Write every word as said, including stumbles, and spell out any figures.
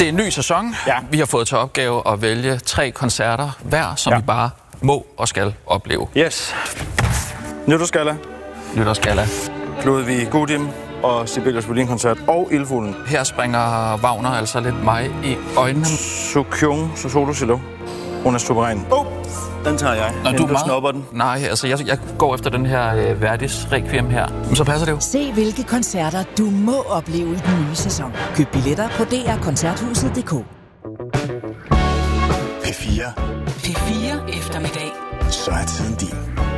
Det er en ny sæson. Ja. Vi har fået til opgave at vælge tre koncerter hver, som ja. vi bare må og skal opleve. Yes. Nytårsgalla. Nytårsgalla. Ludvig Gudim og Sibelius Violinkoncert og Ildfuglen. Her springer Wagner altså lidt mig i øjnene. Sukyung Solo Silo. Hun er suveræn. Oh, den tager jeg. Når du, du snupper den. Nej, altså jeg, jeg går efter den her øh, Verdis Requiem her. Men så passer det jo. Se hvilke koncerter du må opleve i den nye sæson. Køb billetter på d r koncerthuset punktum d k. P fire. P fire eftermiddag. Så er tiden din.